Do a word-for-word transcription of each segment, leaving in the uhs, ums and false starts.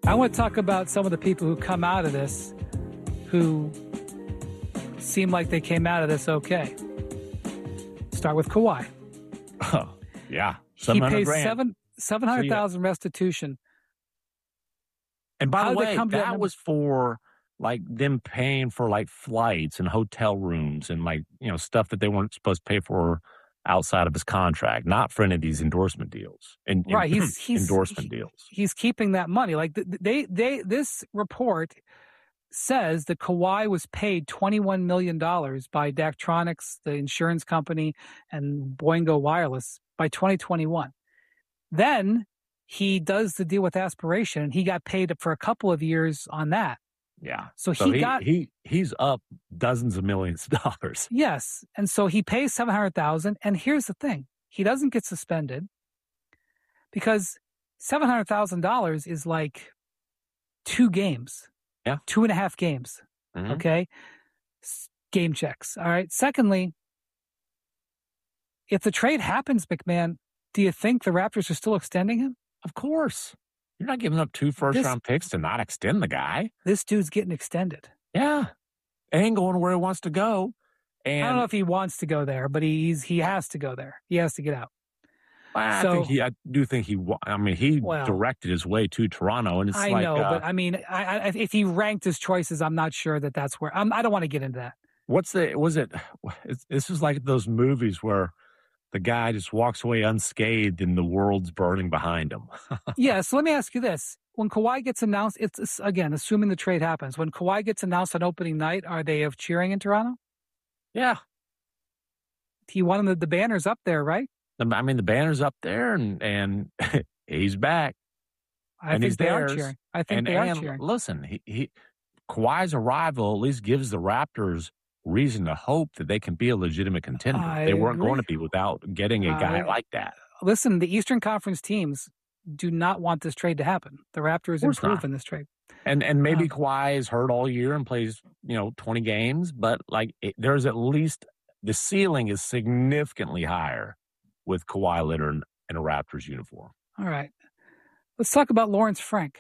I want to talk about some of the people who come out of this who seem like they came out of this okay. Start with Kawhi. Oh, yeah. He pays seven seven hundred thousand so, yeah. restitution. And by How the way, that, that was for like them paying for like flights and hotel rooms and like, you know, stuff that they weren't supposed to pay for outside of his contract, not for any of these endorsement deals. And right, he's, he's endorsement he, deals. He's keeping that money. Like they, they, this report says that Kawhi was paid twenty-one million dollars by Daktronics, the insurance company, and Boingo Wireless by twenty twenty-one. Then he does the deal with Aspiration, and he got paid for a couple of years on that. Yeah. So, so he, he got he he's up dozens of millions of dollars. Yes, and so he pays seven hundred thousand. And here's the thing: he doesn't get suspended because seven hundred thousand dollars is like two games. Yeah, two and a half games. Mm-hmm. Okay, game checks. All right. Secondly, if the trade happens, McMahon, do you think the Raptors are still extending him? Of course. You're not giving up two first-round picks to not extend the guy. This dude's getting extended. Yeah. And going where he wants to go. And I don't know if he wants to go there, but he's he has to go there. He has to get out. I so, think he. I do think he. I mean, he well, directed his way to Toronto, and it's I like. I know, uh, but I mean, I, I, if he ranked his choices, I'm not sure that that's where. I'm, I don't want to get into that. What's the? Was it? This is like those movies where the guy just walks away unscathed and the world's burning behind him. Yeah. So let me ask you this: when Kawhi gets announced, it's, it's again assuming the trade happens. When Kawhi gets announced on opening night, are they of cheering in Toronto? Yeah. He wanted the, the banners up there, right? I mean, the banner's up there, and and he's back. I and think he's they theirs. are cheering. I think and, they are and cheering. Listen, he, he Kawhi's arrival at least gives the Raptors reason to hope that they can be a legitimate contender. I they weren't agree. going to be without getting a guy I, like that. Listen, the Eastern Conference teams do not want this trade to happen. The Raptors improve not. in this trade. And and maybe Um, Kawhi is hurt all year and plays, you know, twenty games, but like it, there's at least the ceiling is significantly higher with Kawhi Leonard in a Raptors uniform. All right. Let's talk about Lawrence Frank.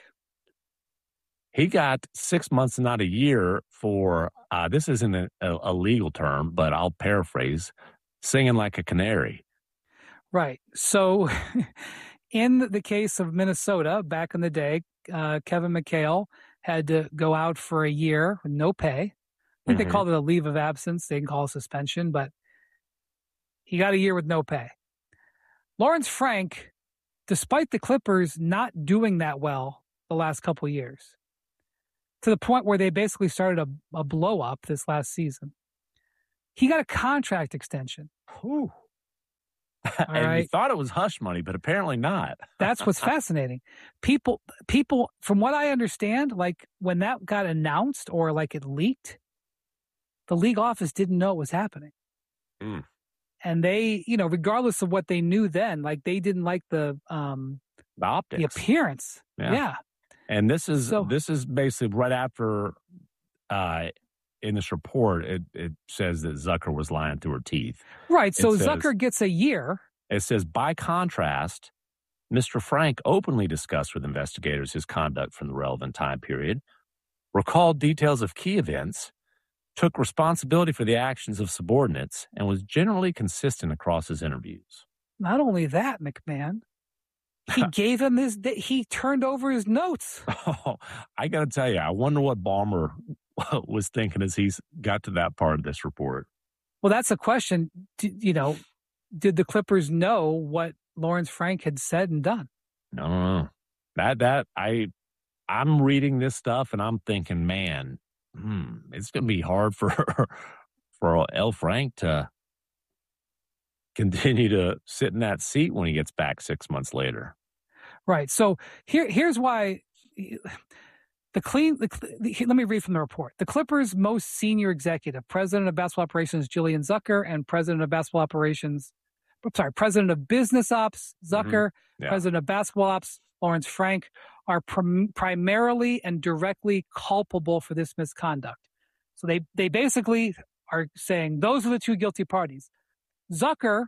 He got six months, not a year, for, uh, this isn't a, a legal term, but I'll paraphrase, singing like a canary. Right. So in the case of Minnesota, back in the day, uh, Kevin McHale had to go out for a year with no pay. I think Mhm. they called it a leave of absence. They can call it suspension, but he got a year with no pay. Lawrence Frank, despite the Clippers not doing that well the last couple of years, to the point where they basically started a, a blow up this last season, he got a contract extension. Whew. All and right. you thought it was hush money, but apparently not. That's what's fascinating. People, people, from what I understand, like when that got announced or like it leaked, the league office didn't know it was happening. Mm. And they, you know, regardless of what they knew then, like they didn't like the um, The optics. the appearance. Yeah. Yeah. And this is So- this is basically right after, uh, in this report, it, it says that Zucker was lying through her teeth. Right. So It says- Zucker gets a year. It says, by contrast, Mister Frank openly discussed with investigators his conduct from the relevant time period, recalled details of key events, took responsibility for the actions of subordinates, and was generally consistent across his interviews. Not only that, McMahon, he gave him his, he turned over his notes. Oh, I got to tell you, I wonder what Ballmer was thinking as he's got to that part of this report. Well, that's a question. D- you know, did the Clippers know what Lawrence Frank had said and done? No, no, no. That, that, I, I'm reading this stuff and I'm thinking, man, hmm, it's going to be hard for, for L. Frank to continue to sit in that seat when he gets back six months later. Right. So here, here's why the clean. The, the, let me read from the report. The Clippers' most senior executive, president of basketball operations Julian Zucker, and president of basketball operations, I'm sorry, president of business ops Zucker, Mm-hmm. Yeah. president of basketball ops Lawrence Frank, are prim- primarily and directly culpable for this misconduct. So they they basically are saying those are the two guilty parties. Zucker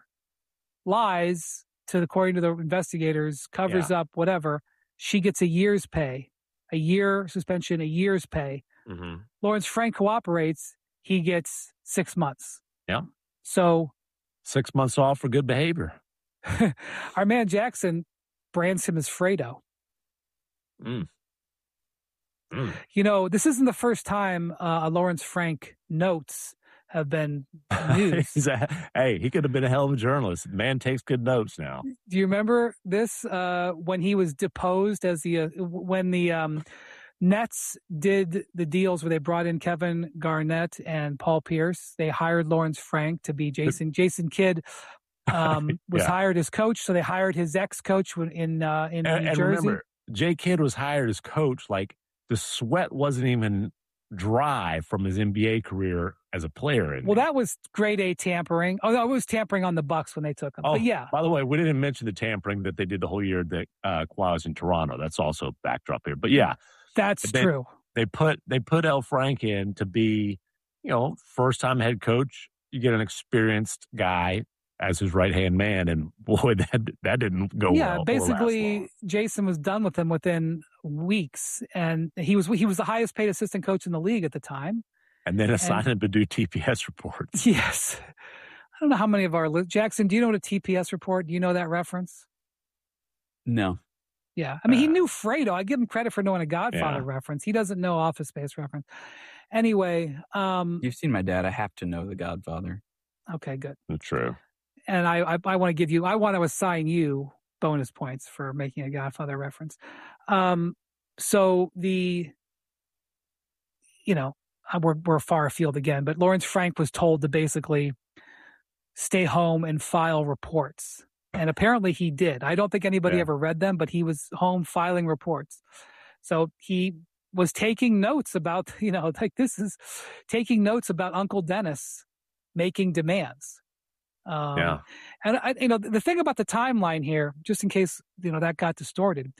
lies to, according to the investigators, covers Yeah. up whatever. She gets a year's pay, a year suspension, a year's pay. Mm-hmm. Lawrence Frank cooperates, he gets six months. Yeah. So six months off for good behavior. Our man Jackson brands him as Fredo. Mm. Mm. You know, this isn't the first time uh, Lawrence Frank notes have been used. a, hey, he could have been a hell of a journalist. Man takes good notes now. Do you remember this uh, when he was deposed as the uh, when the um, Nets did the deals where they brought in Kevin Garnett and Paul Pierce? They hired Lawrence Frank to be Jason. Jason Kidd um, was yeah. hired as coach, so they hired his ex-coach in uh, in and, New and Jersey. Remember, Jay Kidd was hired as coach. Like the sweat wasn't even dry from his N B A career as a player. Well, that was grade A tampering. Oh, no, it was tampering on the Bucks when they took him. Oh, but yeah. By the way, we didn't mention the tampering that they did the whole year that uh, Kawhi was in Toronto. That's also backdrop here. But yeah, that's they, true. They put they put L. Frank in to be, you know, first time head coach. You get an experienced guy as his right hand man, and boy, that that didn't go yeah, well. Yeah, basically, Jason was done with him within weeks, and he was he was the highest paid assistant coach in the league at the time. And then assigned him to do T P S reports. Yes, I don't know how many of our Jackson. Do you know what a T P S report? Do you know that reference? No. Yeah, I mean, uh, he knew Fredo. I give him credit for knowing a Godfather yeah. reference. He doesn't know Office Space reference. Anyway, um, you've seen my dad. I have to know the Godfather. Okay, good. True. And I, I, I want to give you, I want to assign you bonus points for making a Godfather reference. Um, so the, you know, we're we're far afield again, but Lawrence Frank was told to basically stay home and file reports. And apparently he did. I don't think anybody yeah. ever read them, but he was home filing reports. So he was taking notes about, you know, like this is taking notes about Uncle Dennis making demands. Um, yeah. And, I, you know, the thing about the timeline here, just in case, you know, that got distorted.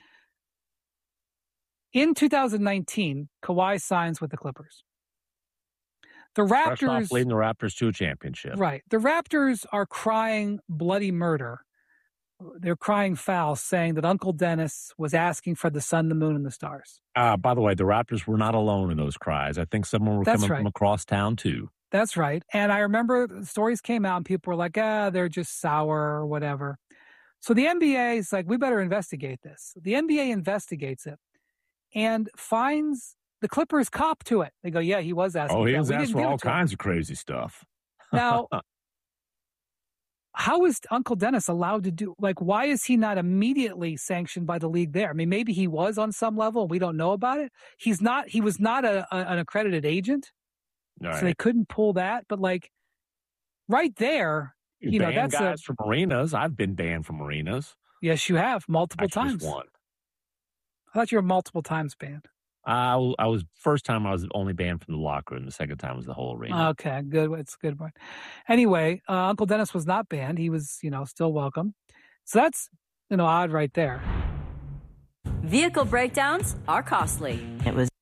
In two thousand nineteen, Kawhi signs with the Clippers. The Raptors leading the Raptors to a championship. Right. The Raptors are crying bloody murder. They're crying foul, saying that Uncle Dennis was asking for the sun, the moon, and the stars. Uh, by the way, the Raptors were not alone in those cries. I think someone were That's coming right. from across town, too. That's right. And I remember the stories came out and people were like, ah, they're just sour or whatever. So the N B A is like, we better investigate this. The N B A investigates it and finds the Clippers cop to it. They go, yeah, he was asking. Oh, he for was that. asking for all kinds of crazy stuff. Now, how is Uncle Dennis allowed to do, like, why is he not immediately sanctioned by the league there? I mean, maybe he was on some level. We don't know about it. He's not, he was not a, a, an accredited agent. Right. So they couldn't pull that. But like right there, you, you know, that's guys a, from arenas. I've been banned from arenas. Yes, you have multiple Actually, times. One. I thought you were multiple times banned. I, I was first time I was only banned from the locker room. The second time was the whole arena. Okay, good. It's a good one. Anyway, uh, Uncle Dennis was not banned. He was, you know, still welcome. So that's, you know, odd right there. Vehicle breakdowns are costly. It was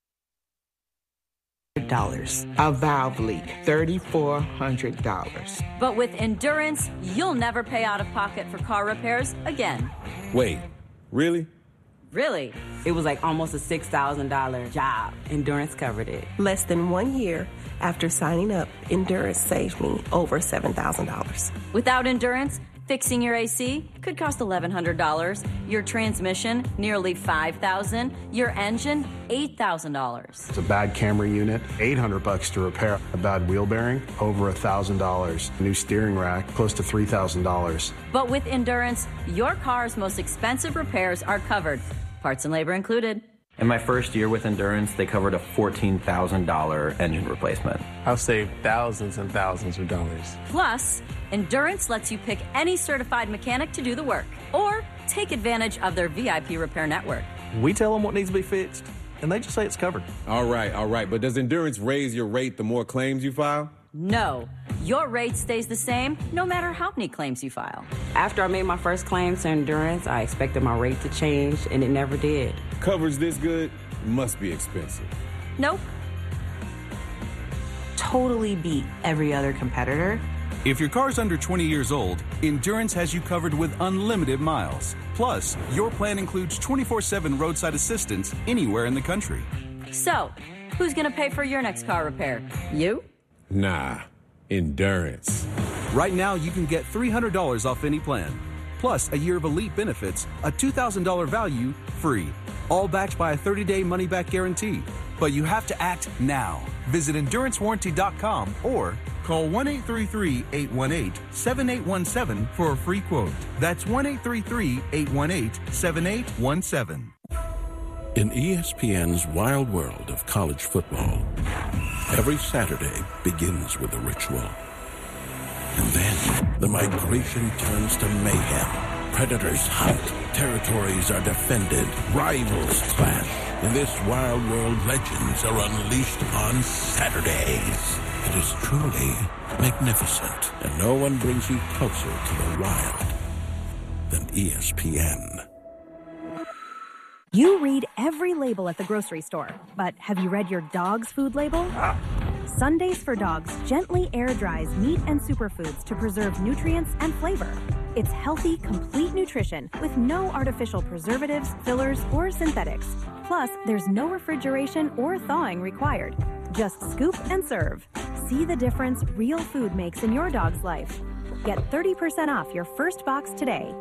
dollars. A valve leak, three thousand four hundred dollars. But with Endurance, you'll never pay out of pocket for car repairs again. Wait, really? Really? It was like almost a six thousand dollars job. Endurance covered it. Less than one year after signing up, Endurance saved me over seven thousand dollars. Without Endurance, fixing your A C could cost eleven hundred dollars, your transmission nearly five thousand dollars, your engine eight thousand dollars. It's a bad Camry unit, eight hundred bucks to repair. A bad wheel bearing, over one thousand dollars. A new steering rack, close to three thousand dollars. But with Endurance, your car's most expensive repairs are covered, parts and labor included. In my first year with Endurance, they covered a fourteen thousand dollars engine replacement. I've saved thousands and thousands of dollars. Plus, Endurance lets you pick any certified mechanic to do the work, or take advantage of their V I P repair network. We tell them what needs to be fixed, and they just say it's covered. All right, all right, but does Endurance raise your rate the more claims you file? No. Your rate stays the same no matter how many claims you file. After I made my first claim to Endurance, I expected my rate to change, and it never did. Coverage this good must be expensive. Nope. Totally beat every other competitor. If your car's under twenty years old, Endurance has you covered with unlimited miles. Plus, your plan includes twenty-four seven roadside assistance anywhere in the country. So, who's going to pay for your next car repair? You? Nah, Endurance. Right now, you can get three hundred dollars off any plan. Plus, a year of elite benefits, a two thousand dollars value, free. All backed by a thirty-day money-back guarantee. But you have to act now. Visit endurance warranty dot com or call one eight three three, eight one eight, seven eight one seven for a free quote. That's one eight three three, eight one eight, seven eight one seven. In E S P N's wild world of college football, every Saturday begins with a ritual. And then the migration turns to mayhem. Predators hunt, territories are defended, rivals clash. In this wild world, legends are unleashed on Saturdays. It is truly magnificent, and no one brings you closer to the wild than E S P N. You read every label at the grocery store, but have you read your dog's food label? Sundays for Dogs gently air dries meat and superfoods to preserve nutrients and flavor. It's healthy, complete nutrition with no artificial preservatives, fillers, or synthetics. Plus, there's no refrigeration or thawing required. Just scoop and serve. See the difference real food makes in your dog's life. Get thirty percent off your first box today.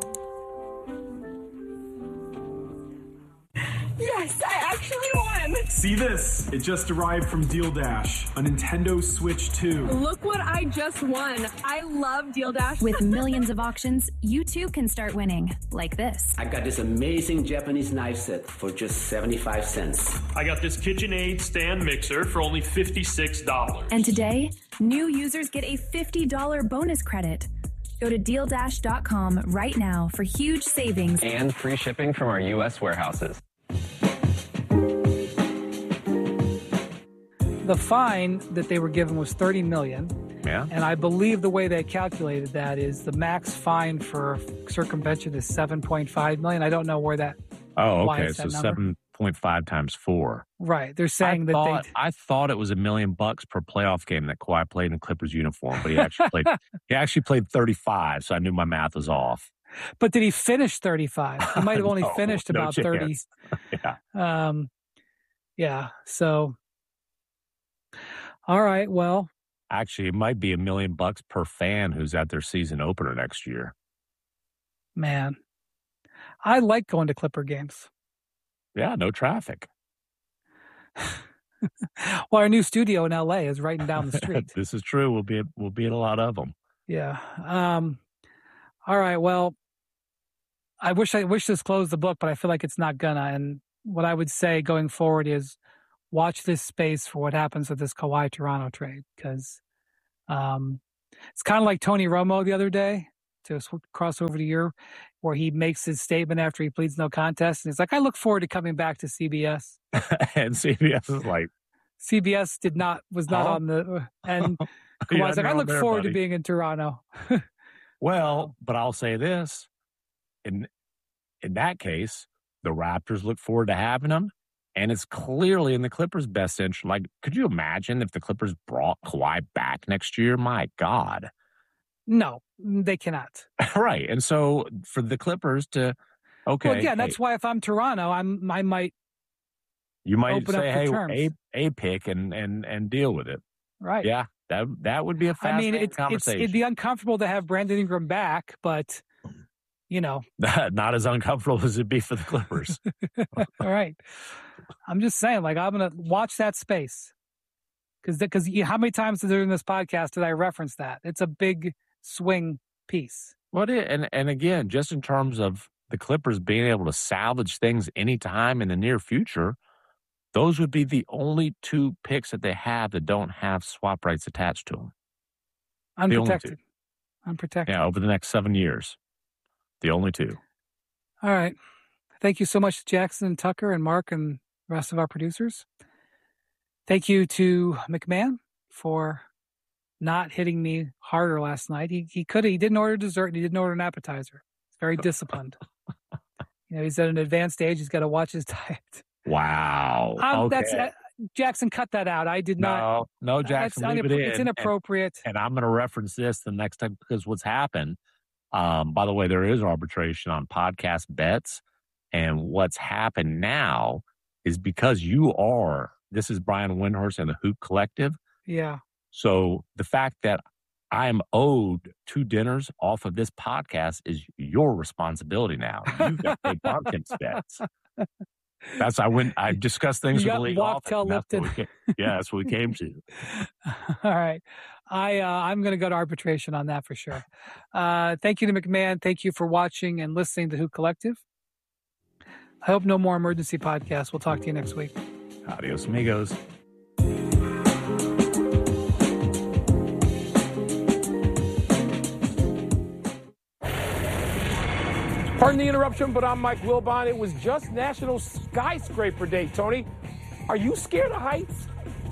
Yes, I actually won! See this? It just arrived from Deal Dash, a Nintendo Switch two. Look what I just won. I love Deal Dash. With millions of auctions, you too can start winning, like this. I got this amazing Japanese knife set for just seventy-five cents. I got this KitchenAid stand mixer for only fifty-six dollars. And today, new users get a fifty dollars bonus credit. Go to deal dash dot com right now for huge savings. And free shipping from our U S warehouses. The fine that they were given was thirty million dollars. Yeah. And I believe the way they calculated that is the max fine for circumvention is seven point five million dollars. I don't know where that. Oh, okay. So seven point five times four. Right. They're saying I that thought, they. I thought it was a million bucks per playoff game that Kawhi played in the Clippers uniform, but he actually played. He actually played thirty-five, so I knew my math was off. But did he finish thirty-five? He might have only no, finished no about chance. thirty. Yeah. Um. Yeah. So. All right. Well. Actually, it might be a million bucks per fan who's at their season opener next year. Man, I like going to Clipper games. Yeah, no traffic. Well, our new studio in L A is right down the street. This is true. We'll be we'll be in a lot of them. Yeah. Um. All right. Well, I wish I wish this closed the book, but I feel like it's not gonna. And what I would say going forward is watch this space for what happens with this Kawhi Toronto trade, because um, it's kind of like Tony Romo the other day, to cross over to your, where he makes his statement after he pleads no contest. And it's like, I look forward to coming back to C B S. And C B S is like, C B S did not, was not huh? on the, and Kawhi's like, I look there, forward buddy. to being in Toronto. Well, but I'll say this. In, in that case, the Raptors look forward to having him. And it's clearly in the Clippers' best interest. Like, could you imagine if the Clippers brought Kawhi back next year? My God. No, they cannot. Right. And so for the Clippers to, okay. Well, again, hey, that's why if I'm Toronto, I'm, I might. You might open say, up the hey, terms. a, a pick and, and, and deal with it. Right. Yeah. That, that would be a I fascinating mean, it's, it's, conversation. it'd be uncomfortable to have Brandon Ingram back, but, you know. Not as uncomfortable as it'd be for the Clippers. All right. I'm just saying, like, I'm going to watch that space. Because because how many times during this podcast did I reference that? It's a big swing piece. What it, and and again, just in terms of the Clippers being able to salvage things anytime in the near future, those would be the only two picks that they have that don't have swap rights attached to them. Unprotected. Unprotected. Yeah, over the next seven years. The only two. All right. Thank you so much, Jackson and Tucker and Mark and the rest of our producers. Thank you to McMahon for not hitting me harder last night. He he could he didn't order dessert and he didn't order an appetizer. He's very disciplined. You know, he's at an advanced age. He's got to watch his diet. Wow. Um, okay. That's uh, Jackson, cut that out. I did not. No, no, Jackson, That's leave unappro- it in. It's inappropriate. And, and I'm going to reference this the next time because what's happened, um, by the way, there is arbitration on podcast bets. And what's happened now is because you are, this is Brian Windhorst and the Hoop Collective. Yeah. So the fact that I'm owed two dinners off of this podcast is your responsibility now. You've got to pay Barkins bets. That's I went. I discussed things You with got the league walk, office. tell, and that's what Lipton. we came- Yeah, that's what we came to. All right. I, uh, I'm going to go to arbitration on that for sure. Uh, thank you to McMahon. Thank you for watching and listening to Hoop Collective. I hope no more emergency podcasts. We'll talk to you next week. Adios, amigos. Pardon the interruption, but I'm Mike Wilbon. It was just National Skyscraper Day, Tony. Are you scared of heights?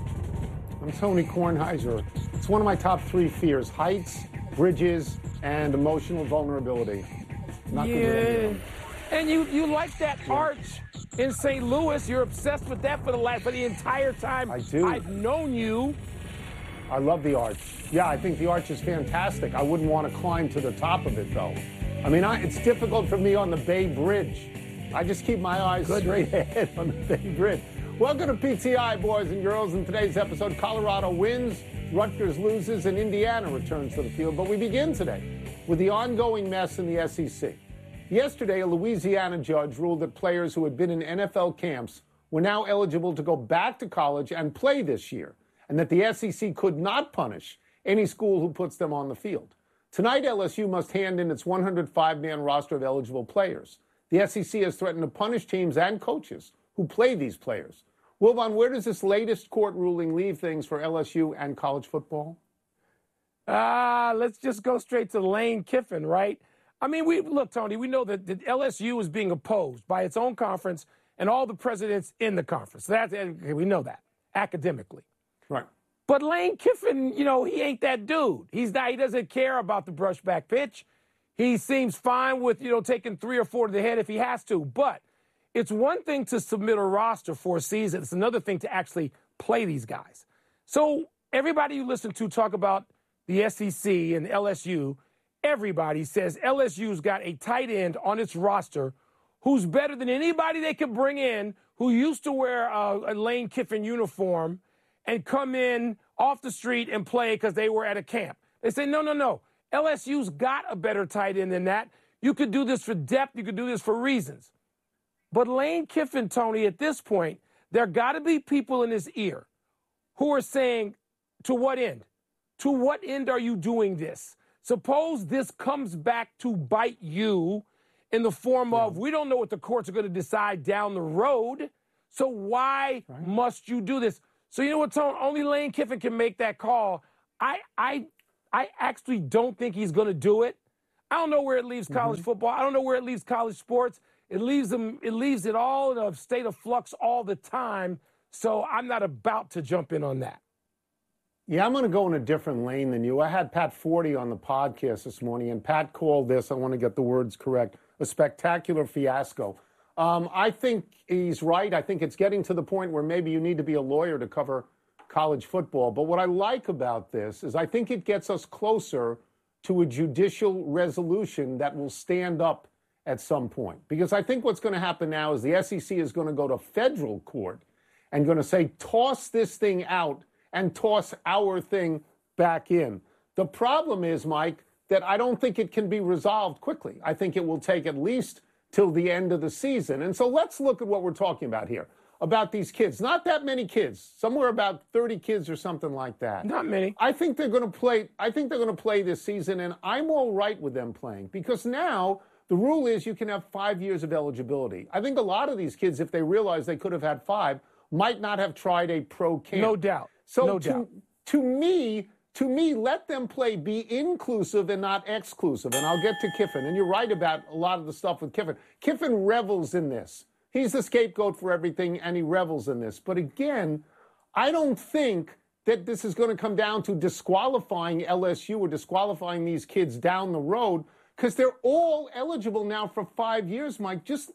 I'm Tony Kornheiser. It's one of my top three fears: heights, bridges, and emotional vulnerability. Not good with any of them. And you, you like that arch in Saint Louis. You're obsessed with that for the last, for the entire time I do. I've known you. I love the arch. Yeah, I think the arch is fantastic. I wouldn't want to climb to the top of it, though. I mean, I, it's difficult for me on the Bay Bridge. I just keep my eyes Good. straight ahead on the Bay Bridge. Welcome to P T I, boys and girls. In today's episode, Colorado wins, Rutgers loses, and Indiana returns to the field. But we begin today with the ongoing mess in the S E C. Yesterday, a Louisiana judge ruled that players who had been in N F L camps were now eligible to go back to college and play this year, and that the S E C could not punish any school who puts them on the field. Tonight, L S U must hand in its one hundred five man roster of eligible players. The S E C has threatened to punish teams and coaches who play these players. Wilbon, where does this latest court ruling leave things for L S U and college football? Ah, uh, let's just go straight to Lane Kiffin, right? I mean, we look, Tony, we know that the L S U is being opposed by its own conference and all the presidents in the conference. That's, we know that academically. Right. But Lane Kiffin, you know, he ain't that dude. He's not, he doesn't care about the brushback pitch. He seems fine with, you know, taking three or four to the head if he has to. But it's one thing to submit a roster for a season. It's another thing to actually play these guys. So everybody you listen to talk about the S E C and L S U, everybody says L S U's got a tight end on its roster who's better than anybody they could bring in who used to wear a, a Lane Kiffin uniform and come in off the street and play because they were at a camp. They say, no, no, no. L S U's got a better tight end than that. You could do this for depth. You could do this for reasons. But Lane Kiffin, Tony, at this point, there got to be people in his ear who are saying, to what end? To what end are you doing this? Suppose this comes back to bite you in the form of, we don't know what the courts are going to decide down the road, so why right. must you do this? So you know what, Tone? Only Lane Kiffin can make that call. I I, I actually don't think he's going to do it. I don't know where it leaves college mm-hmm. football. I don't know where it leaves college sports. It leaves them. It leaves it all in a state of flux all the time. So I'm not about to jump in on that. Yeah, I'm going to go in a different lane than you. I had Pat Forty on the podcast this morning, and Pat called this, I want to get the words correct, a spectacular fiasco. Um, I think he's right. I think it's getting to the point where maybe you need to be a lawyer to cover college football. But what I like about this is I think it gets us closer to a judicial resolution that will stand up at some point. Because I think what's going to happen now is the S E C is going to go to federal court and going to say, toss this thing out and toss our thing back in. The problem is, Mike, that I don't think it can be resolved quickly. I think it will take at least till the end of the season. And so let's look at what we're talking about here, about these kids. Not that many kids, somewhere about thirty kids or something like that. Not many. I think they're going to play, I think they're going to play this season, and I'm all right with them playing because now the rule is you can have five years of eligibility. I think a lot of these kids, if they realize they could have had five, might not have tried a pro camp. No doubt. So no to, doubt. to me, to me, let them play, be inclusive and not exclusive. And I'll get to Kiffin. And you're right about a lot of the stuff with Kiffin. Kiffin revels in this. He's the scapegoat for everything, and he revels in this. But again, I don't think that this is going to come down to disqualifying L S U or disqualifying these kids down the road because they're all eligible now for five years, Mike. Just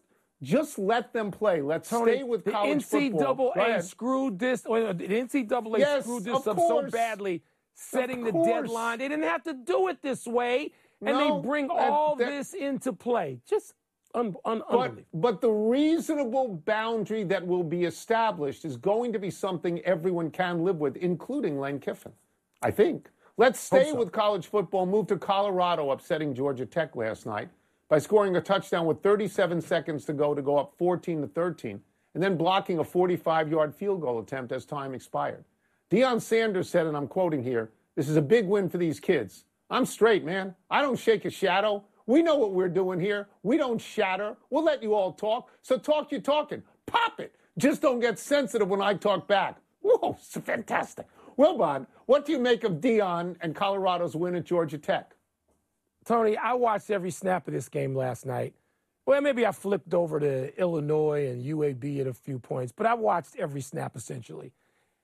Just let them play. Let's Tony, stay with the college N C double A football. screwed this. Or the N C double A Yes, screwed this of up course. so badly, setting the course. deadline. They didn't have to do it this way, and No, they bring that- all that- this into play. Just un- un- But, unbelievable. but the reasonable boundary that will be established is going to be something everyone can live with, including Lane Kiffin, I think. Let's stay so. with college football. Move to Colorado, upsetting Georgia Tech last night by scoring a touchdown with thirty-seven seconds to go to go up fourteen to thirteen, and then blocking a forty-five-yard field goal attempt as time expired. Deion Sanders said, and I'm quoting here, "This is a big win for these kids. I'm straight, man. I don't shake a shadow. We know what we're doing here. We don't shatter. We'll let you all talk. So talk your talking. Pop it. Just don't get sensitive when I talk back." Whoa, it's fantastic. Wilbon, what do you make of Deion and Colorado's win at Georgia Tech? Tony, I watched every snap of this game last night. Well, maybe I flipped over to Illinois and U A B at a few points, but I watched every snap essentially.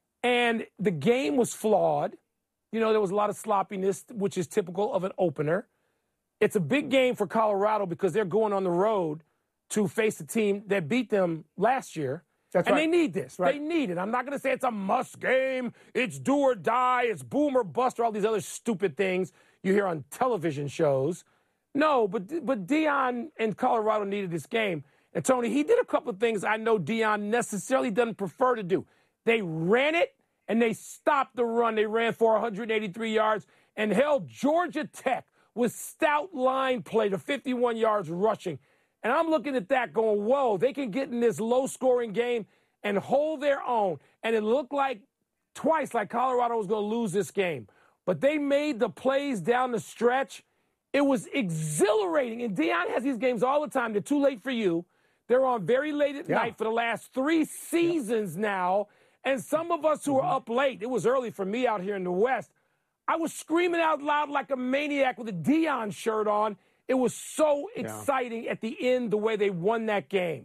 And the game was flawed. You know, there was a lot of sloppiness, which is typical of an opener. It's a big game for Colorado because they're going on the road to face a team that beat them last year. That's and right. they need this. Right. They need it. I'm not going to say it's a must game. It's do or die. It's boom or bust or all these other stupid things you hear on television shows. No, but but Deion and Colorado needed this game. And, Tony, he did a couple of things I know Deion necessarily doesn't prefer to do. They ran it, and they stopped the run. They ran for one hundred eighty-three yards and held Georgia Tech with stout line play to fifty-one yards rushing. And I'm looking at that going, whoa, they can get in this low-scoring game and hold their own. And it looked like twice like Colorado was going to lose this game. But they made the plays down the stretch. It was exhilarating. And Deion has these games all the time. They're too late for you. They're on very late at Yeah. night for the last three seasons yeah. now. And some of us who Mm-hmm. are up late, it was early for me out here in the West, I was screaming out loud like a maniac with a Deion shirt on. It was so exciting yeah. at the end, the way they won that game.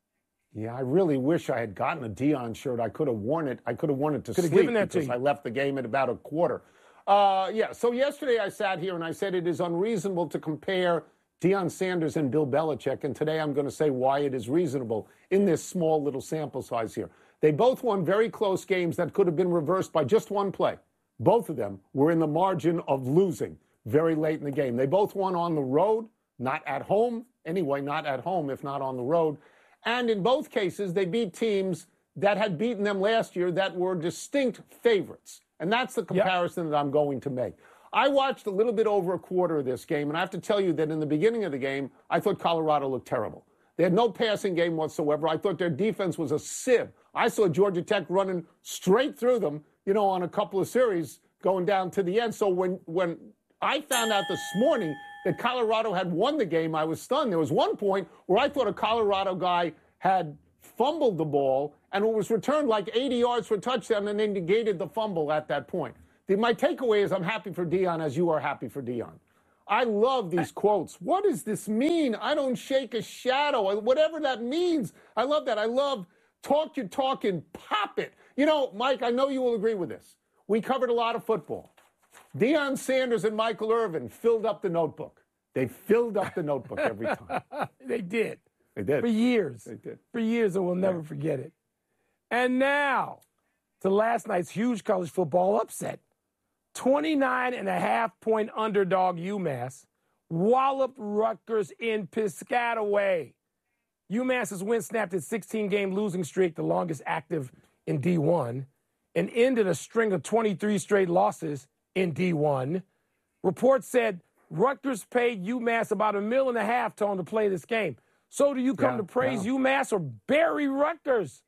Yeah, I really wish I had gotten a Deion shirt. I could have worn it. I could have worn it to Could have sleep given that to because you. I left the game at about a quarter. Uh, yeah, so yesterday I sat here and I said it is unreasonable to compare Deion Sanders and Bill Belichick, and today I'm going to say why it is reasonable in this small little sample size here. They both won very close games that could have been reversed by just one play. Both of them were in the margin of losing very late in the game. They both won on the road, not at home. Anyway, not at home, if not on the road. And in both cases, they beat teams that had beaten them last year that were distinct favorites. And that's the comparison yep. that I'm going to make. I watched a little bit over a quarter of this game, and I have to tell you that in the beginning of the game, I thought Colorado looked terrible. They had no passing game whatsoever. I thought their defense was a sieve. I saw Georgia Tech running straight through them, you know, on a couple of series going down to the end. So when when I found out this morning that Colorado had won the game, I was stunned. There was one point where I thought a Colorado guy had fumbled the ball, and it was returned like eighty yards for a touchdown, and they negated the fumble at that point. The, my takeaway is I'm happy for Deion as you are happy for Deion. I love these quotes. What does this mean? I don't shake a shadow. Whatever that means. I love that. I love talk your talk and pop it. You know, Mike, I know you will agree with this. We covered a lot of football. Deion Sanders and Michael Irvin filled up the notebook. They filled up the notebook every time. They did. They did. For years. They did. For years, and we'll never yeah. forget it. And now, to last night's huge college football upset. twenty-nine and a half point underdog UMass walloped Rutgers in Piscataway. UMass's win snapped its sixteen-game losing streak, the longest active in D one, and ended a string of twenty-three straight losses in D one. Reports said Rutgers paid UMass about a mil and a half to, to play this game. So do you come yeah, to praise yeah. UMass or bury Rutgers?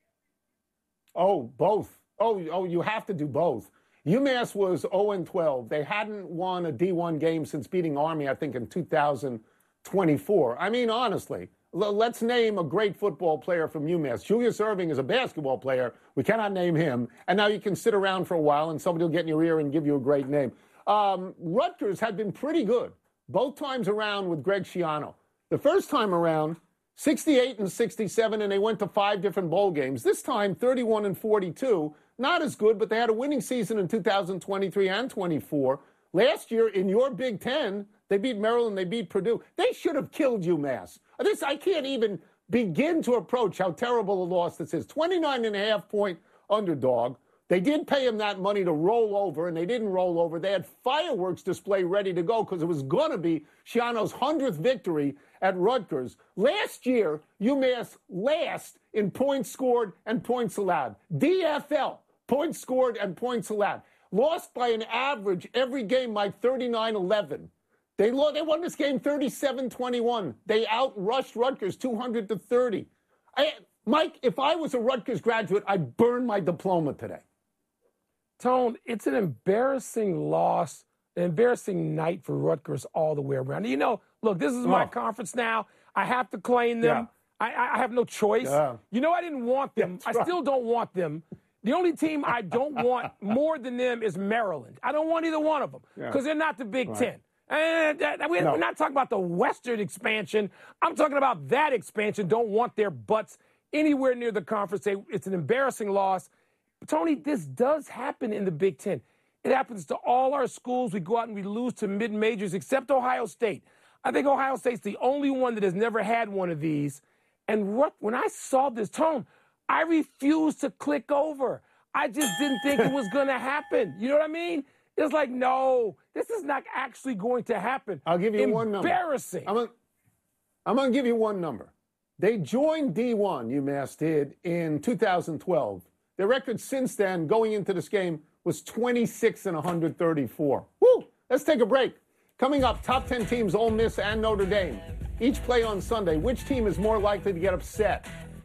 Oh, both. Oh, oh, you have to do both. UMass was oh and twelve. They hadn't won a D one game since beating Army, I think, in two thousand twenty-four. I mean, honestly, l- let's name a great football player from UMass. Julius Erving is a basketball player. We cannot name him. And now you can sit around for a while and somebody will get in your ear and give you a great name. Um, Rutgers had been pretty good both times around with Greg Schiano. The first time around, sixty-eight and sixty-seven, and they went to five different bowl games. This time, thirty-one and forty-two. Not as good, but they had a winning season in two thousand twenty-three and twenty-four. Last year, in your Big Ten, they beat Maryland, they beat Purdue. They should have killed UMass. This, I can't even begin to approach how terrible a loss this is. twenty-nine and a half point underdog. They did pay him that money to roll over, and they didn't roll over. They had fireworks display ready to go because it was going to be Schiano's hundredth victory at Rutgers. Last year, UMass last in points scored and points allowed. D F L, points scored and points allowed. Lost by an average every game like thirty-nine eleven. They, lo- they won this game thirty-seven twenty-one. They outrushed Rutgers two hundred to thirty. I, Mike, if I was a Rutgers graduate, I'd burn my diploma today. Tone, it's an embarrassing loss, an embarrassing night for Rutgers all the way around. You know, look, this is my oh. conference now. I have to claim them. Yeah. I, I have no choice. Yeah. You know, I didn't want them. That's I right. still don't want them. The only team I don't want more than them is Maryland. I don't want either one of them because yeah. they're not the Big right. Ten. And uh, we're no. not talking about the Western expansion. I'm talking about that expansion. Don't want their butts anywhere near the conference. They, it's an embarrassing loss. But Tony, this does happen in the Big Ten. It happens to all our schools. We go out and we lose to mid-majors, except Ohio State. I think Ohio State's the only one that has never had one of these. And what, when I saw this, Tone, I refused to click over. I just didn't think it was going to happen. You know what I mean? It's like, no, this is not actually going to happen. I'll give you one number. Embarrassing. I'm going to give you one number. They joined D one, UMass did, in two thousand twelve. Their record since then, going into this game, was twenty-six and one hundred thirty-four. Woo! Let's take a break. Coming up, top ten teams, Ole Miss and Notre Dame. Each play on Sunday. Which team is more likely to get upset?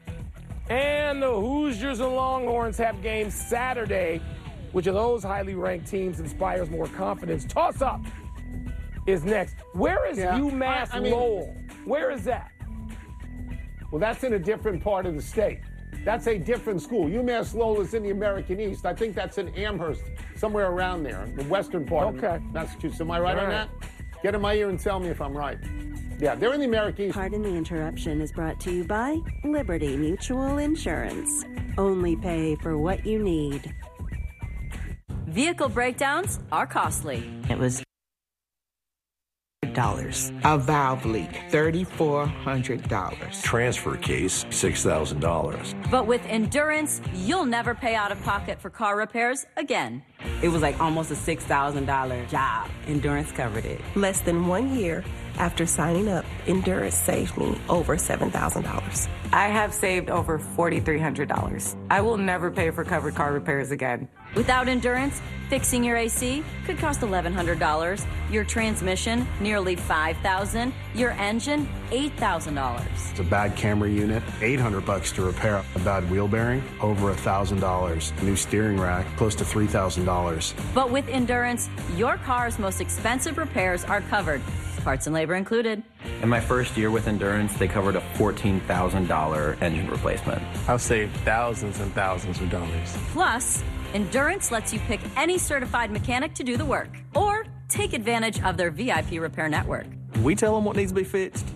And the Hoosiers and Longhorns have games Saturday. Which of those highly ranked teams inspires more confidence? Toss up is next. Where is yeah, UMass I, I mean, Lowell? Where is that? Well, that's in a different part of the state. That's a different school. UMass Lowell is in the American East. I think that's in Amherst, somewhere around there, the western part okay. of Massachusetts. Am I right, right on that? Get in my ear and tell me if I'm right. Yeah, they're in the American East. Pardon the interruption is brought to you by Liberty Mutual Insurance. Only pay for what you need. Vehicle breakdowns are costly. It was dollars. A valve leak, three thousand four hundred dollars. Transfer case, six thousand dollars. But with Endurance, you'll never pay out of pocket for car repairs again. It was like almost a six thousand dollars job. Endurance covered it. Less than one year after signing up, Endurance saved me over seven thousand dollars. I have saved over four thousand three hundred dollars. I will never pay for covered car repairs again. Without Endurance, fixing your A C could cost eleven hundred dollars, your transmission nearly five thousand dollars, your engine eight thousand dollars. It's a bad camera unit, eight hundred bucks to repair a bad wheel bearing, over one thousand dollars. New steering rack, close to three thousand dollars. But with Endurance, your car's most expensive repairs are covered, parts and labor included. In my first year with Endurance, they covered a fourteen thousand dollars engine replacement. I've saved thousands and thousands of dollars. Plus, Endurance lets you pick any certified mechanic to do the work, or take advantage of their V I P repair network. We tell them what needs to be fixed,